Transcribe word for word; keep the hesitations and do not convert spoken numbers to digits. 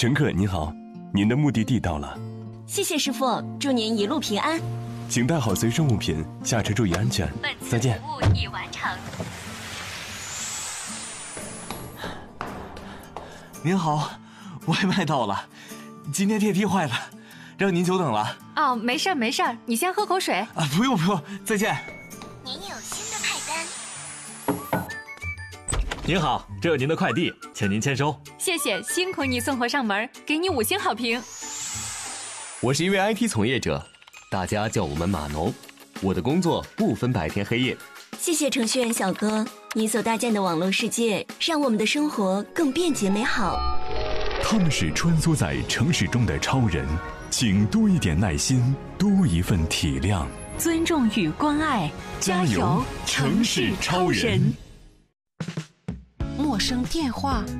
乘客您好，您的目的地到了。 谢谢师傅，祝您一路平安。 请带好随身物品，下车注意安全。再见。 服务已完成。 您好，外卖到了，今天电梯坏了，让您久等了。 哦，没事儿没事儿，你先喝口水。 啊，不用不用，再见。 您有新的派单。 您好，这有您的快递，请您签收。 谢谢，辛苦你送货上门，给你五星好评。 我是一位 I T 从业者，大家叫我们码农。我的工作不分白天黑夜。 谢谢程序员小哥，你所搭建的网络世界让我们的生活更便捷美好。 他们是穿梭在城市中的超人，请多一点耐心，多一份体谅， 尊重与关爱，加油，城市超人！ 陌生电话